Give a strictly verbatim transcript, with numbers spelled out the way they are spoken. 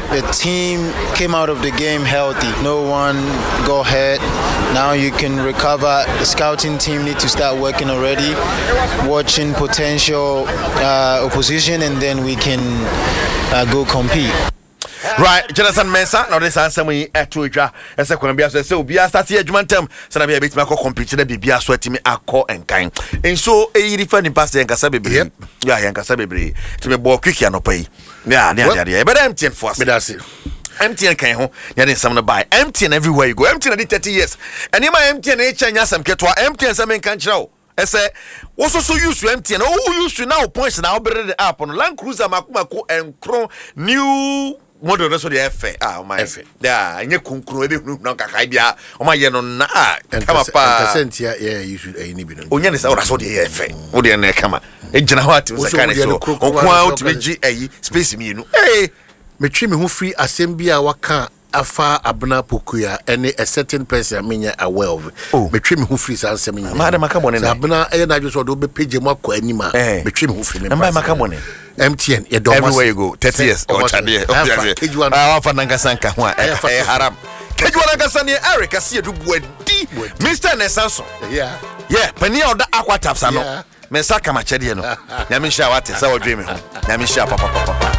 the team came out of the game healthy. No one got hurt. Now you can recover. The scouting team need to start working already, watching potential uh, opposition, and then we can uh, go compete. Right, Jonathan Mensah, now this answer we at to a as a Columbia so be a start here, Jumantem, so I be a bit more complete, the be a sweating me a call and kind. And so a different past the Yankasabi, yeah, Yankasabi, to be more quick and pay. Yeah, yeah, but empty and fast. Empty and can home, yeah, some buy empty and everywhere you go, empty and thirty years. And in my empty and H and Yasam Ketwa, empty and some can show. I say, also so used to empty and all used to now points now better the app on Land Cruiser Makumako and Chrome new. Model that's what the F ah my F yeah and you kunkuru ebi hunu na kakai bia o ma ye no na kama pa percent ya yeah you should any be no onya ne say that's what the F o de na kama e gina ho ati se kan so okwa out be gi ayi space mi nu eh me twi me ho free assembly a waka afa abna pokuya any a certain person menya aware of me twi me ho free san sem nya ma de maka bone na abna e na jo so do be page mu akọ anima me twi me ho free me ma maka bone M T N you everywhere you go thirty years or chade ah fa nanga sanka ho e haram kejuwa nanga sane Eric asie do buadi Mister Nesanso yeah yeah pani oda aqua taps ano me saka ma chede no na me hia wate sa wo dream ho na me hia papa papa